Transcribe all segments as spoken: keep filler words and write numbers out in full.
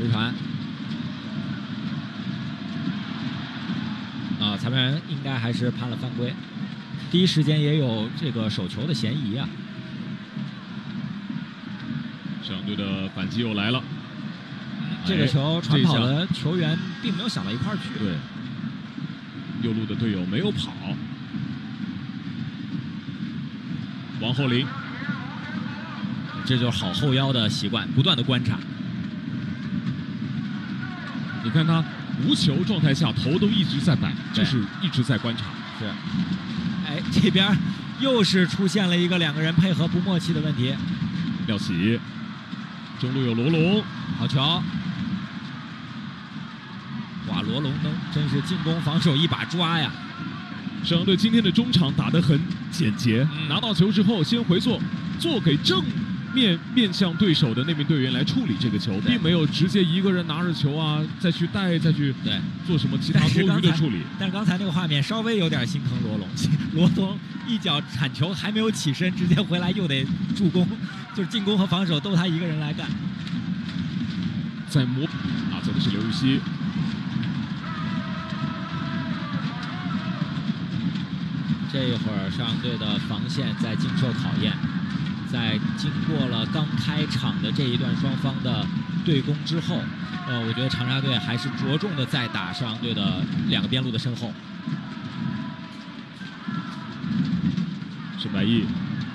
直传。啊，裁判员应该还是判了犯规，第一时间也有这个手球的嫌疑啊。 上队的反击又来了， 这个球传跑的球员并没有想到一块儿去。 对，右路的队友没有跑。王厚林， 这就是好后腰的习惯，不断的观察。 你看他无球状态下头都一直在摆，就是一直在观察。 是，哎，这边又是出现了一个两个人配合不默契的问题。 廖喜，中路有罗龙， 好球！哇，罗龙能真是进攻防守一把抓呀！ 上洋队今天的中场打得很简洁，嗯、拿到球之后先回做，做给正面面向对手的那名队员来处理这个球，并没有直接一个人拿着球啊再去带再去对做什么其他多余的处理。 但是刚才那个画面稍微有点心疼罗龙，罗龙一脚铲球还没有起身，直接回来又得助攻，就是进攻和防守都他一个人来干。 在磨啊，走的是刘禹锡。 这一会儿上洋队的防线在经受考验，在经过了刚开场的这一段双方的对攻之后，呃，我觉得长沙队还是着重的在打上洋队的两个边路的身后。 沈百亿，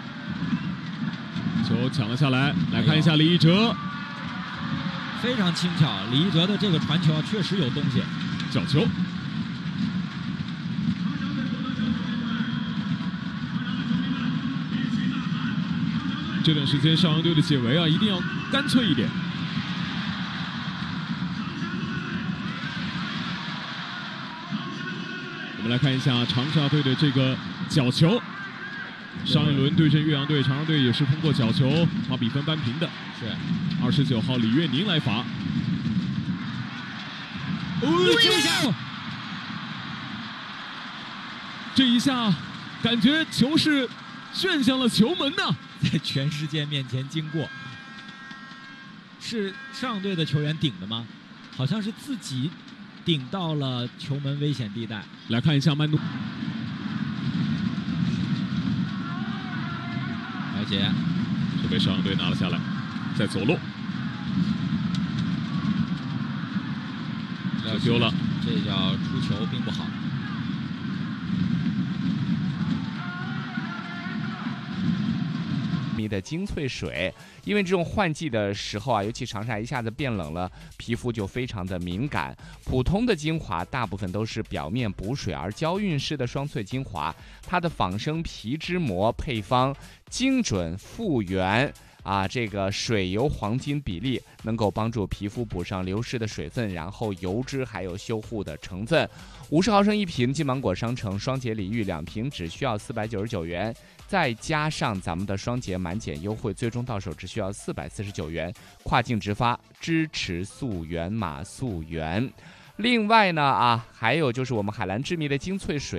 球抢了下来，来看一下李一哲， 非常轻巧，李一哲的这个传球确实有东西， 角球。这段时间上洋队的解围啊，一定要干脆一点。我们来看一下长沙队的这个角球。上一轮对阵岳阳队，长沙队也是通过角球把比分扳平的。 是， 二十九号李月宁来罚。 哦，这一下， 这一下，感觉球是旋向了球门呐、啊。 在全世界面前经过，是上队的球员顶的吗？好像是自己顶到了球门危险地带。 来看一下曼努， 了解， 这被上洋队拿了下来，在左路， 球丢了， 这叫出球并不好。 的精粹水，因为这种换季的时候啊，尤其长沙一下子变冷了，皮肤就非常的敏感。普通的精华大部分都是表面补水，而娇韵诗的双萃精华，它的仿生皮脂膜配方精准复原。啊，这个水油黄金比例能够帮助皮肤补上流失的水分，然后油脂还有修护的成分。五十毫升一瓶，金芒果商城双节礼遇两瓶只需要四百九十九元，再加上咱们的双节满减优惠，最终到手只需要四百四十九元。跨境直发，支持溯源码溯源。另外呢啊，还有就是我们海蓝之谜的精粹水。